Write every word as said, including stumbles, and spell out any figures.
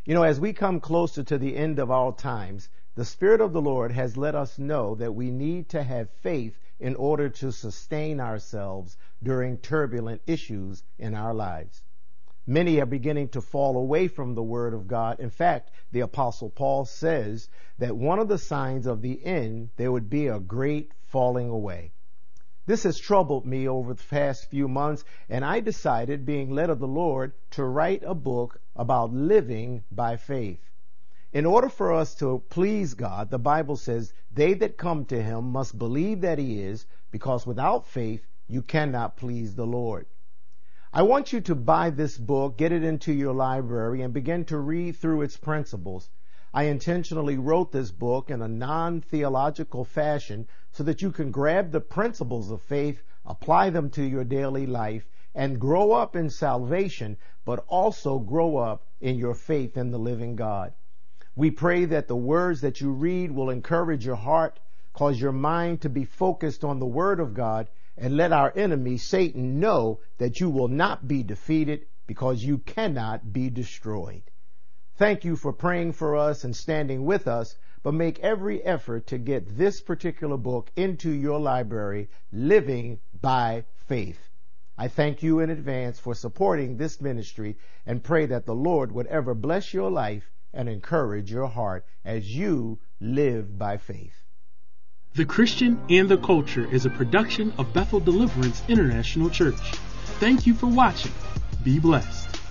You know, as we come closer to the end of our times, the Spirit of the Lord has let us know that we need to have faith in order to sustain ourselves during turbulent issues in our lives. Many are beginning to fall away from the Word of God. In fact, the Apostle Paul says that one of the signs of the end, there would be a great falling away. This has troubled me over the past few months, and I decided, being led of the Lord, to write a book about living by faith. In order for us to please God, the Bible says, they that come to Him must believe that He is, because without faith you cannot please the Lord. I want you to buy this book, get it into your library, and begin to read through its principles. I intentionally wrote this book in a non-theological fashion so that you can grab the principles of faith, apply them to your daily life, and grow up in salvation, but also grow up in your faith in the living God. We pray that the words that you read will encourage your heart, cause your mind to be focused on the Word of God, and let our enemy, Satan, know that you will not be defeated because you cannot be destroyed. Thank you for praying for us and standing with us, but make every effort to get this particular book into your library, Living by Faith. I thank you in advance for supporting this ministry and pray that the Lord would ever bless your life and encourage your heart as you live by faith. The Christian and the Culture is a production of Bethel Deliverance International Church. Thank you for watching. Be blessed.